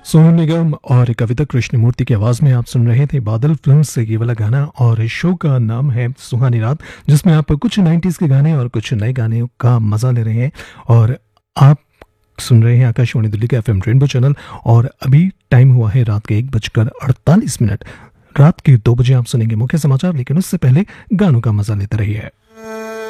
सोनू निगम और कविता कृष्णमूर्ति की आवाज में आप सुन रहे थे बादल फिल्म से ये वाला गाना। और इस शो का नाम है सुहानी रात, जिसमें आप कुछ 90s के गाने और कुछ नए गाने का मजा ले रहे हैं। और आप सुन रहे हैं आकाशवाणी दिल्ली का एफएम रेनबो चैनल। और अभी टाइम हुआ है रात के 1:48। रात के 2 बजे आप सुनेंगे मुख्य समाचार, लेकिन उससे पहले गानों का मजा लेते रहिए।